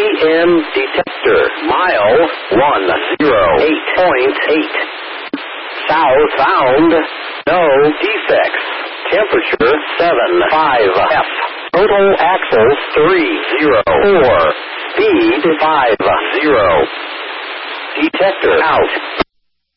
EM detector, mile 108.8. Southbound, no defects. Temperature 75 F. Total axles 304. Speed 50. Detector out.